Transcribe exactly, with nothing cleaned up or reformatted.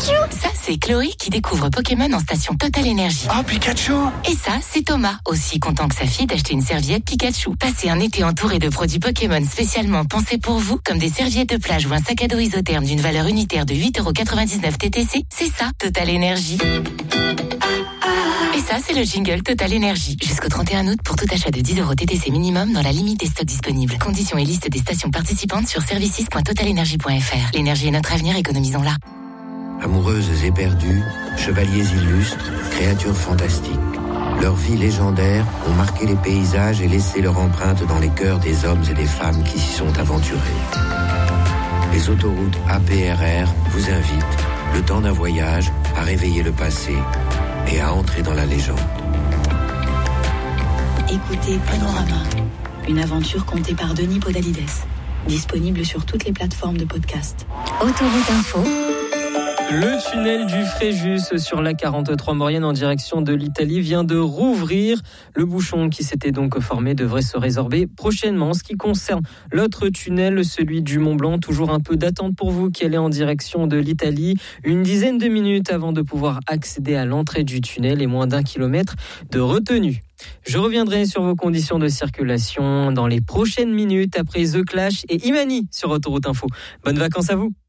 Pikachu! Ça, c'est Chloé qui découvre Pokémon en station Total Energy. Oh, Pikachu! Et ça, c'est Thomas, aussi content que sa fille d'acheter une serviette Pikachu. Passez un été entouré de produits Pokémon spécialement pensés pour vous, comme des serviettes de plage ou un sac à dos isotherme d'une valeur unitaire de huit euros quatre-vingt-dix-neuf T T C. C'est ça, Total Energy. Et ça, c'est le jingle Total Energy. Jusqu'au trente et un août pour tout achat de dix euros T T C minimum dans la limite des stocks disponibles. Conditions et liste des stations participantes sur services point total energy point f r. L'énergie est notre avenir, économisons-la. Amoureuses et perdues, chevaliers illustres, créatures fantastiques. Leurs vies légendaires ont marqué les paysages et laissé leur empreinte dans les cœurs des hommes et des femmes qui s'y sont aventurés. Les autoroutes A P R R vous invitent, le temps d'un voyage, à réveiller le passé et à entrer dans la légende. Écoutez Panorama, une aventure contée par Denis Podalides. Disponible sur toutes les plateformes de podcast. Autoroute Info. Le tunnel du Fréjus sur l'A quarante-trois Maurienne en direction de l'Italie vient de rouvrir. Le bouchon qui s'était donc formé devrait se résorber prochainement. En ce qui concerne l'autre tunnel, celui du Mont-Blanc, toujours un peu d'attente pour vous qui allez en direction de l'Italie. Une dizaine de minutes avant de pouvoir accéder à l'entrée du tunnel et moins d'un kilomètre de retenue. Je reviendrai sur vos conditions de circulation dans les prochaines minutes après The Clash et Imani sur Autoroute Info. Bonnes vacances à vous.